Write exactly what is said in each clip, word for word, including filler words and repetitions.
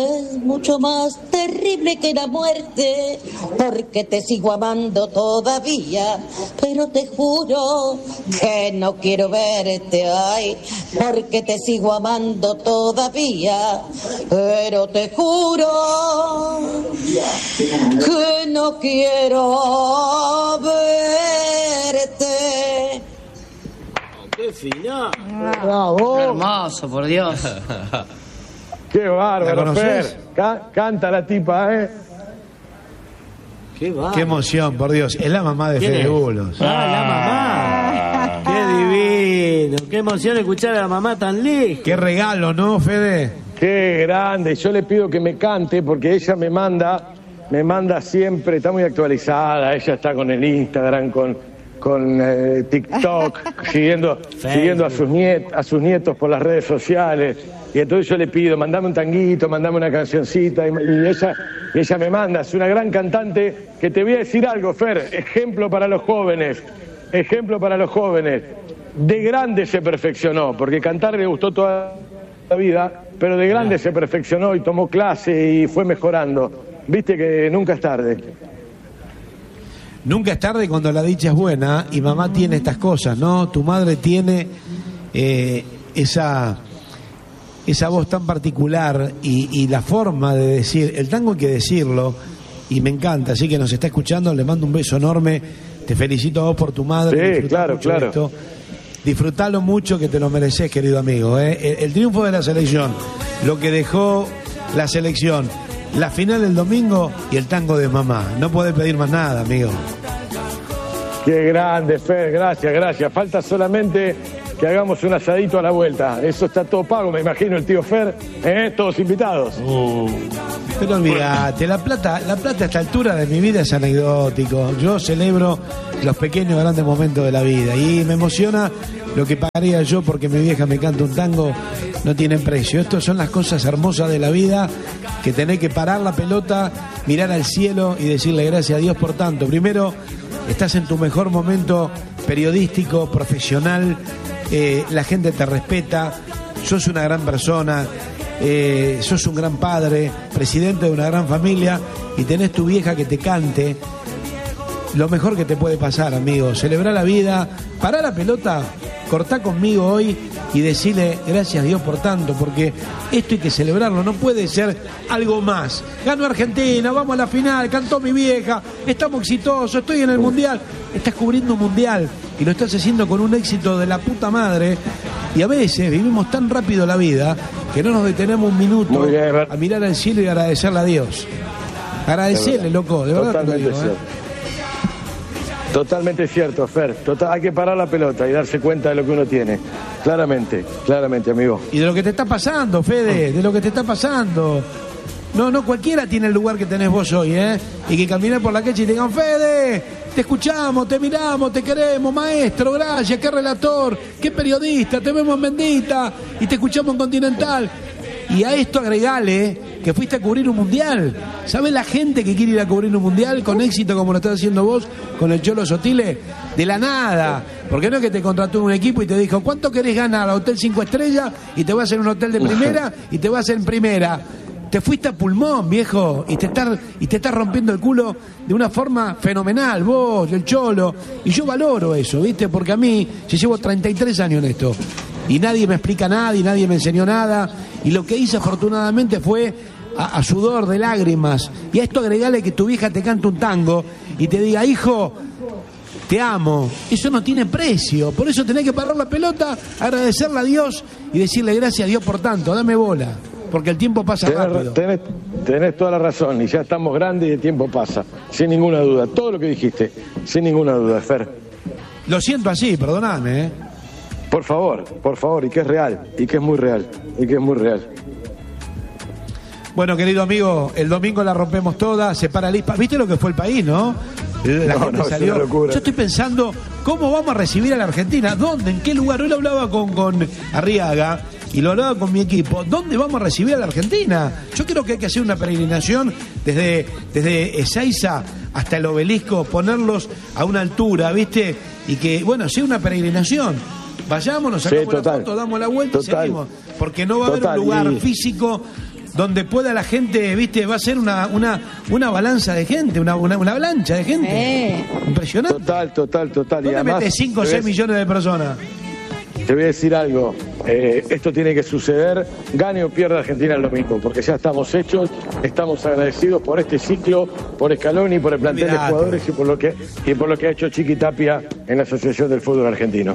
Es mucho más terrible que la muerte, porque te sigo amando todavía, pero te juro que no quiero verte, ay, porque te sigo amando todavía, pero te juro que no quiero verte. ¡Qué final! ¡Bravo! Qué hermoso, por Dios. ¡Qué bárbaro, Fer! Ca- canta la tipa, ¿eh? ¡Qué bárbaro! Qué emoción, por Dios. Es la mamá de Fede Bulos. ¡Ah, la mamá! ¡Qué divino! ¡Qué emoción escuchar a la mamá tan lejos! Qué regalo, ¿no, Fede? ¡Qué grande! Yo le pido que me cante porque ella me manda, me manda siempre, está muy actualizada, ella está con el Instagram, con, con eh, TikTok, siguiendo, siguiendo a sus, niet, a sus nietos por las redes sociales. Y entonces yo le pido, mandame un tanguito, mandame una cancioncita, y, y, ella, y ella me manda. Es una gran cantante que te voy a decir algo, Fer, ejemplo para los jóvenes, ejemplo para los jóvenes. De grande se perfeccionó, porque cantar le gustó toda la vida, pero de grande se perfeccionó y tomó clase y fue mejorando. Viste que nunca es tarde. Nunca es tarde cuando la dicha es buena y mamá tiene estas cosas, ¿no? Tu madre tiene eh, esa... esa voz tan particular y, y la forma de decir, el tango hay que decirlo y me encanta, así que nos está escuchando, le mando un beso enorme, te felicito a vos por tu madre. Sí, claro, claro. Esto. Disfrutalo mucho que te lo mereces, querido amigo, ¿eh? el, el triunfo de la selección, lo que dejó la selección, la final del domingo y el tango de mamá, no podés pedir más nada, amigo. Qué grande, Fer, gracias, gracias, falta solamente que hagamos un asadito a la vuelta. Eso está todo pago, me imagino, el tío Fer, ¿eh? Todos invitados. Uh, pero olvídate, la plata, la plata a esta altura de mi vida es anecdótico. Yo celebro los pequeños grandes momentos de la vida y me emociona lo que pagaría yo porque mi vieja me canta un tango, no tiene precio. Estas son las cosas hermosas de la vida, que tenés que parar la pelota, mirar al cielo y decirle gracias a Dios por tanto. Primero, estás en tu mejor momento periodístico, profesional. Eh, la gente te respeta, sos una gran persona, eh, sos un gran padre, presidente de una gran familia y tenés tu vieja que te cante. Lo mejor que te puede pasar, amigo, celebrar la vida, pará la pelota, cortá conmigo hoy y decirle gracias a Dios por tanto, porque esto hay que celebrarlo, no puede ser algo más. Ganó Argentina, vamos a la final, cantó mi vieja, estamos exitosos, estoy en el mundial. Estás cubriendo un mundial y lo estás haciendo con un éxito de la puta madre, y a veces vivimos tan rápido la vida que no nos detenemos un minuto a mirar al cielo y agradecerle a Dios. Agradecerle, loco, de verdad. Totalmente te lo digo, cierto. ¿eh? Totalmente cierto, Fer. Total, hay que parar la pelota y darse cuenta de lo que uno tiene. Claramente, claramente, amigo. Y de lo que te está pasando, Fede, de lo que te está pasando. No, no cualquiera tiene el lugar que tenés vos hoy, ¿eh? Y que caminar por la calle y te digan, Fede, te escuchamos, te miramos, te queremos, maestro, gracias, qué relator, qué periodista, te vemos en Bendita y te escuchamos en Continental. Y a esto agregale que fuiste a cubrir un mundial. ¿Sabes la gente que quiere ir a cubrir un mundial con éxito como lo estás haciendo vos con el Cholo Sotile? De la nada. Porque no es que te contrató en un equipo y te dijo, ¿cuánto querés ganar? ¿A hotel cinco estrellas? Y te voy a hacer un hotel de primera y te voy a hacer en primera. Te fuiste a pulmón, viejo, y te estás y te estás rompiendo el culo de una forma fenomenal, vos, el Cholo. Y yo valoro eso, ¿viste? Porque a mí, yo llevo treinta y tres años en esto. Y nadie me explica nada y nadie me enseñó nada. Y lo que hice afortunadamente fue a, a sudor de lágrimas. Y a esto agregale que tu vieja te canta un tango y te diga, hijo, te amo. Eso no tiene precio. Por eso tenés que parar la pelota, agradecerle a Dios y decirle gracias a Dios por tanto. Dame bola, porque el tiempo pasa tenés, rápido. Tenés, tenés toda la razón y ya estamos grandes y el tiempo pasa. Sin ninguna duda. Todo lo que dijiste, sin ninguna duda, Fer. Lo siento así, perdoname, ¿eh? Por favor, por favor, y que es real, y que es muy real, y que es muy real. Bueno, querido amigo, el domingo la rompemos toda, se para el I S P A. ¿Viste lo que fue el país, no? La no, gente no, salió. es una locura. Yo estoy pensando, ¿cómo vamos a recibir a la Argentina? ¿Dónde? ¿En qué lugar? Hoy lo hablaba con, con Arriaga y lo hablaba con mi equipo. ¿Dónde vamos a recibir a la Argentina? Yo creo que hay que hacer una peregrinación desde, desde Ezeiza hasta el obelisco, ponerlos a una altura, ¿viste? Y que, bueno, sea una peregrinación. Vayamos, nos sacamos sí, la foto, damos la vuelta total, y seguimos. Porque no va a total, haber un lugar y... físico donde pueda la gente, viste, va a ser una una una balanza de gente, una una, una avalancha de gente. Eh. Impresionante. Total, total, total. ¿Dónde metes cinco o seis millones de personas? Te voy a decir algo, eh, esto tiene que suceder, gane o pierda Argentina es lo mismo, porque ya estamos hechos, estamos agradecidos por este ciclo, por Scaloni, por el plantel de jugadores y por lo que y por lo que ha hecho Chiqui Tapia en la Asociación del Fútbol Argentino.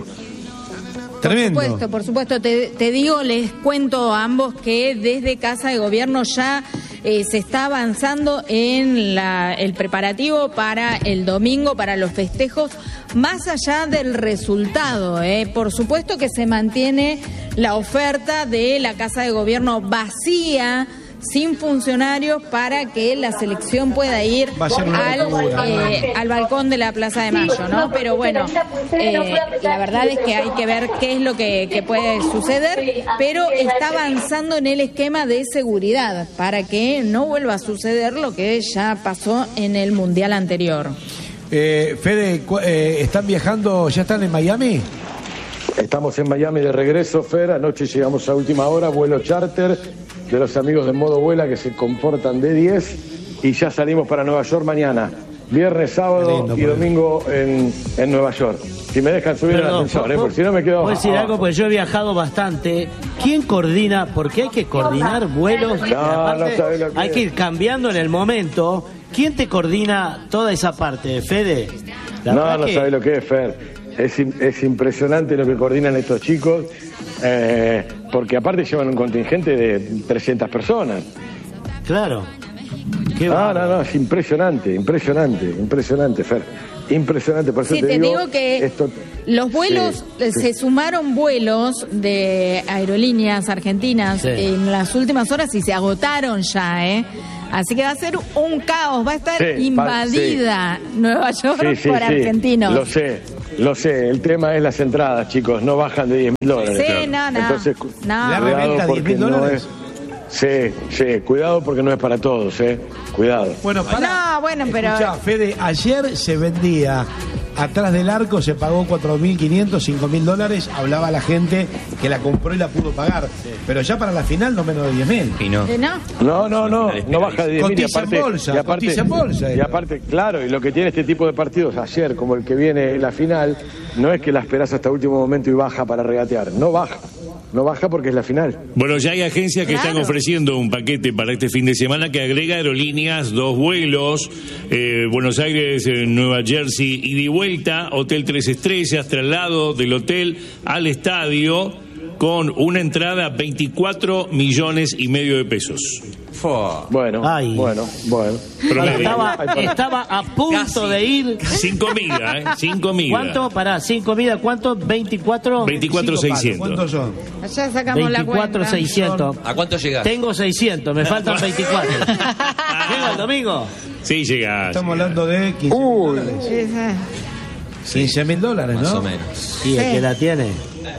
Tremendo. Por supuesto, por supuesto. Te, te digo, les cuento a ambos que desde Casa de Gobierno ya eh, se está avanzando en la, el preparativo para el domingo, para los festejos, más allá del resultado. Eh. Por supuesto que se mantiene la oferta de la Casa de Gobierno vacía, sin funcionarios, para que la selección pueda ir al, eh, al balcón de la Plaza de Mayo, ¿no? Pero bueno, eh, la verdad es que hay que ver qué es lo que, que puede suceder, pero está avanzando en el esquema de seguridad para que no vuelva a suceder lo que ya pasó en el Mundial anterior. Eh, Fede, eh, ¿están viajando, ya están en Miami? Estamos en Miami de regreso, Fer, anoche llegamos a última hora, vuelo charter de los amigos de Modo Vuela que se comportan de diez y ya salimos para Nueva York mañana, viernes, sábado lindo, y domingo en, en Nueva York. Si me dejan subir el ascensor, ¿eh? Porque si no me quedo... Puedo decir abajo. algo, porque yo he viajado bastante. ¿Quién coordina? Porque hay que coordinar vuelos. No, y aparte, no sabés lo que hay es. que ir cambiando en el momento. ¿Quién te coordina toda esa parte, Fede? La no, no que... sabés lo que es, Fer. Es, es impresionante lo que coordinan estos chicos, eh, porque aparte llevan un contingente de trescientas personas. Claro. Qué no, no, no, es impresionante, impresionante, impresionante, Fer. Impresionante, por eso sí, te, te digo, digo que esto... los vuelos, sí, se sí. sumaron vuelos de aerolíneas argentinas sí. en las últimas horas y se agotaron ya, ¿eh? Así que va a ser un caos, va a estar sí, invadida sí. Nueva York sí, sí, por sí. argentinos. Lo sé, lo sé, el tema es las entradas, chicos, no bajan de diez mil dólares. Sí, no, no. Entonces, no. ¿La reventa diez mil dólares? Sí, sí, cuidado porque no es para todos, ¿eh? Cuidado. Bueno, para. No, bueno, pero. Escuchá, Fede, ayer se vendía atrás del arco, se pagó cuatro mil quinientos, cinco mil dólares. Hablaba la gente que la compró y la pudo pagar. Sí. Pero ya para la final no menos de diez mil. ¿Y no? No, no, no, no baja de diez mil. Cotiza en bolsa, y aparte, cotiza en bolsa. Y aparte, claro, y lo que tiene este tipo de partidos ayer, como el que viene en la final, no es que la esperás hasta último momento y baja para regatear. No baja. No baja porque es la final. Bueno, ya hay agencias que claro. están ofreciendo un paquete para este fin de semana que agrega aerolíneas, dos vuelos, eh, Buenos Aires, eh, Nueva Jersey, ida y vuelta, hotel tres estrellas, traslado del hotel al estadio, con una entrada veinticuatro millones y medio de pesos. Bueno, Ay. bueno, bueno. Estaba, estaba a punto Casi. de ir. Sin comida, ¿eh? Sin comida. ¿Cuánto? Pará, sin comida, ¿cuánto? veinticuatro. veinticuatro seiscientos. ¿Cuántos son? Allá sacamos la cuenta. veinticuatro seiscientos. ¿A cuánto llegas? Tengo seiscientos, me faltan veinticuatro. ¿Llego el domingo? Sí, llegás. Estamos hablando de quince mil dólares. quince mil dólares, ¿no? Más o menos. Sí, el que la tiene.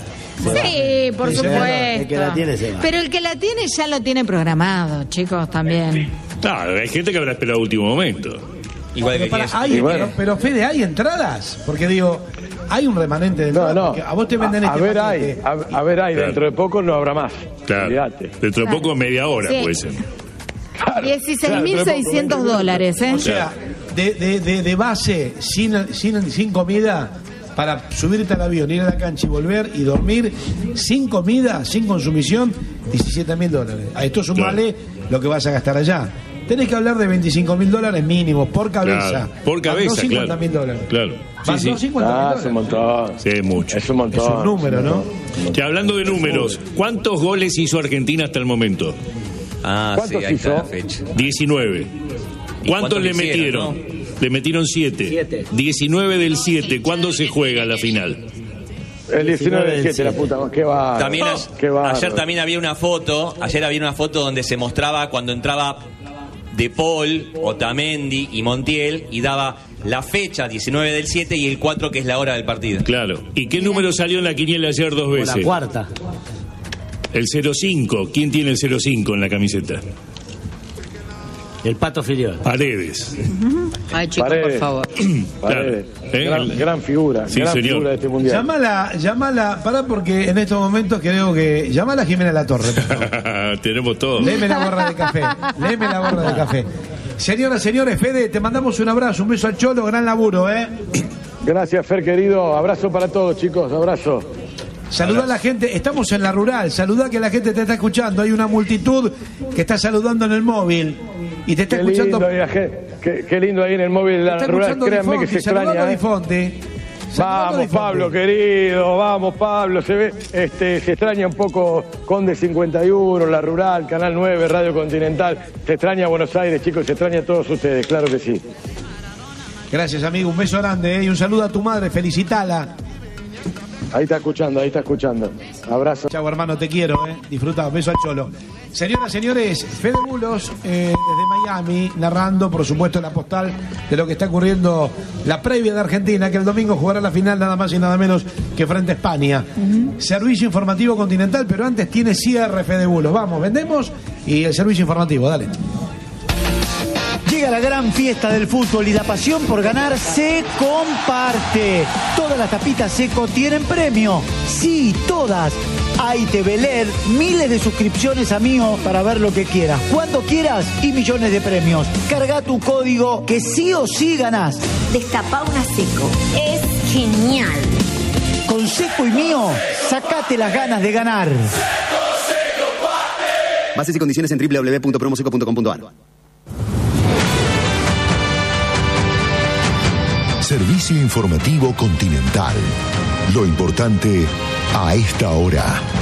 Sí, por Sí, supuesto. el que la tiene se va. Pero el que la tiene ya lo tiene programado, chicos, también. Claro, hay gente que habrá esperado último momento. Igual Pero, que para, quieres. hay, bueno. pero, pero Fede, ¿hay entradas? Porque digo, hay un remanente de No, entradas. no. porque A vos te venden a, este a ver, hay, paquete. a, a ver, hay. Claro. Dentro de poco no habrá más. Claro. Olvídate. Dentro de poco, media hora, Sí. puede ser. dieciséis mil seiscientos dólares, ¿eh? O sea, de, de, de, de base, sin, sin, sin comida, para subirte al avión, ir a la cancha y volver y dormir, sin comida, sin consumición, diecisiete mil dólares. A esto sumale claro. lo que vas a gastar allá. Tenés que hablar de veinticinco mil dólares mínimos por cabeza. Claro, por cabeza, Van cincuenta claro. mil dólares. Claro. Van Sí, sí. cincuenta mil Ah, dólares. es un montón. Sí, es mucho. Es un montón. Es un número, ¿no? Que hablando de números, ¿cuántos goles hizo Argentina hasta el momento? Ah, sí, ¿Cuántos ahí está hizo? la fecha. diecinueve. ¿Y ¿Cuántos cuántos le le hicieron, metieron? Le metieron siete. Siete. diecinueve del siete. ¿Cuándo se juega la final? El diecinueve del del siete, la siete. puta, qué va. También a- qué bárbaro. ayer también había una foto, ayer había una foto donde se mostraba cuando entraba De Paul, Otamendi y Montiel y daba la fecha diecinueve del siete y el cuatro que es la hora del partido. Claro. ¿Y qué número salió en la quiniela ayer dos O veces? la cuarta. El cero cinco. ¿Quién tiene el cero cinco en la camiseta? El Pato Filiol. Paredes. Ay, chicos, Paredes. por favor. Paredes. ¿Eh? Gran, gran figura, Sí, gran señor. figura de este mundial. Llamala, llamala, pará porque en estos momentos creo que... Llamala a Jimena La Torre, por favor. Tenemos todo. Léeme la borra de café. Léeme la borra de café. Señoras, señores, Fede, te mandamos un abrazo, un beso al Cholo, gran laburo, ¿eh? Gracias, Fer, querido. Abrazo para todos, chicos. Abrazo. Saludá a la gente, estamos en la rural, saludá que la gente te está escuchando. Hay una multitud que está saludando en el móvil y te está Qué escuchando. lindo, ahí la gente- qué, qué lindo ahí en el móvil de Te la está rural. escuchando Créanme Di que se Fonti, saludando extraña. a Di ¿eh? Fonti. Saludando a Vamos, Di Fonti. Pablo, querido, vamos, Pablo. Se ve, este, se extraña un poco Conde cincuenta y uno, La Rural, Canal nueve, Radio Continental. Se extraña Buenos Aires, chicos, se extraña a todos ustedes, claro que sí. Gracias, amigo, un beso grande, ¿eh? Y un saludo a tu madre, felicitala. Ahí está escuchando, ahí está escuchando. Abrazo. Chau, hermano, te quiero, ¿eh? Disfruta, beso al Cholo. Señoras, señores, Fede Bulos, eh, desde Miami, narrando, por supuesto, la postal de lo que está ocurriendo, la previa de Argentina, que el domingo jugará la final nada más y nada menos que frente a España. Uh-huh. Servicio informativo continental, pero antes tiene cierre, Fede Bulos. Vamos, vendemos y el servicio informativo, dale. Llega la gran fiesta del fútbol y la pasión por ganar se comparte. Todas las tapitas Seco tienen premio. Sí, todas. Hay T V L E D, miles de suscripciones a Mío para ver lo que quieras, cuando quieras y millones de premios. Carga tu código que sí o sí ganás. Destapá una Seco. Es genial. Con Seco y Mío, sacate las ganas de ganar. Bases y condiciones en doble u doble u doble u punto promoseco punto com punto a r. Servicio informativo Continental. Lo importante a esta hora.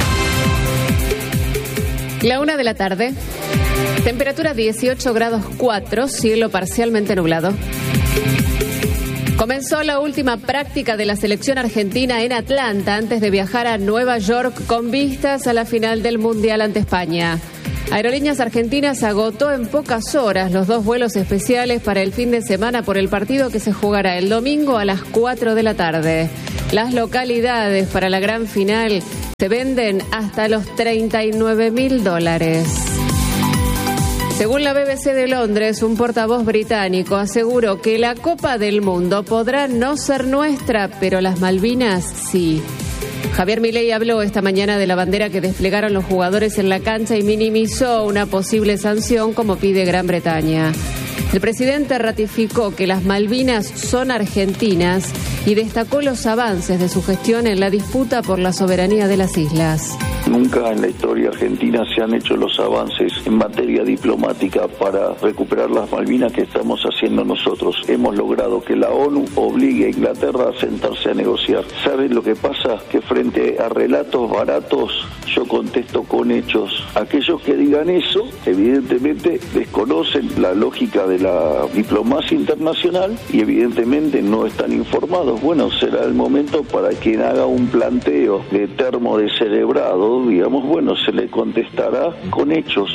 La una de la tarde. Temperatura dieciocho grados cuatro, cielo parcialmente nublado. Comenzó la última práctica de la selección argentina en Atlanta antes de viajar a Nueva York con vistas a la final del Mundial ante España. Aerolíneas Argentinas agotó en pocas horas los dos vuelos especiales para el fin de semana por el partido que se jugará el domingo a las cuatro de la tarde. Las localidades para la gran final se venden hasta los treinta y nueve mil dólares. Según la B B C de Londres, un portavoz británico aseguró que la Copa del Mundo podrá no ser nuestra, pero las Malvinas sí. Javier Milei habló esta mañana de la bandera que desplegaron los jugadores en la cancha y minimizó una posible sanción como pide Gran Bretaña. El presidente ratificó que las Malvinas son argentinas y destacó los avances de su gestión en la disputa por la soberanía de las islas. Nunca en la historia argentina se han hecho los avances en materia diplomática para recuperar las Malvinas que estamos haciendo nosotros. Hemos logrado que la ONU obligue a Inglaterra a sentarse a negociar. ¿Saben lo que pasa? Que frente a relatos baratos yo contesto con hechos. Aquellos que digan eso, evidentemente desconocen la lógica de la diplomacia internacional y evidentemente no están informados. Bueno, será el momento para quien haga un planteo de termo descerebrado, digamos, bueno, se le contestará con hechos.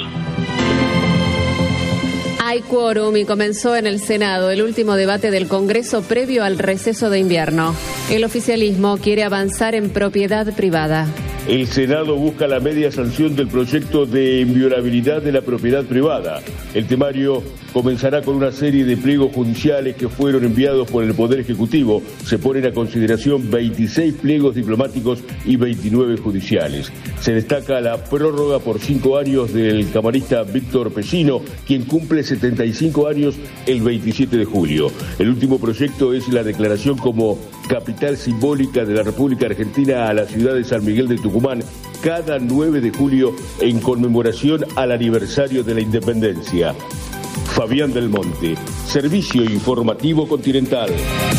Hay quórum y comenzó en el Senado el último debate del Congreso previo al receso de invierno. El oficialismo quiere avanzar en propiedad privada. El Senado busca la media sanción del proyecto de inviolabilidad de la propiedad privada. El temario comenzará con una serie de pliegos judiciales que fueron enviados por el Poder Ejecutivo. Se ponen a consideración veintiséis pliegos diplomáticos y veintinueve judiciales. Se destaca la prórroga por cinco años del camarista Víctor Pellino, quien cumple setenta y cinco años el veintisiete de julio. El último proyecto es la declaración como capital simbólica de la República Argentina a la ciudad de San Miguel de Tucumán cada nueve de julio en conmemoración al aniversario de la independencia. Fabián del Monte, Servicio Informativo Continental.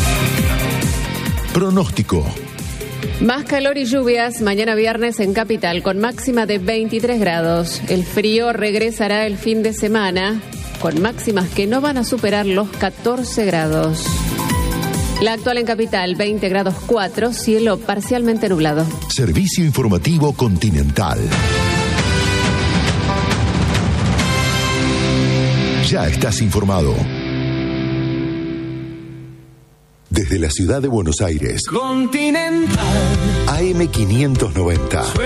Pronóstico. Más calor y lluvias mañana viernes en Capital con máxima de veintitrés grados. El frío regresará el fin de semana con máximas que no van a superar los catorce grados. La actual en Capital, veinte grados cuatro, cielo parcialmente nublado. Servicio Informativo Continental. Ya estás informado. Desde la ciudad de Buenos Aires, Continental. A M quinientos noventa.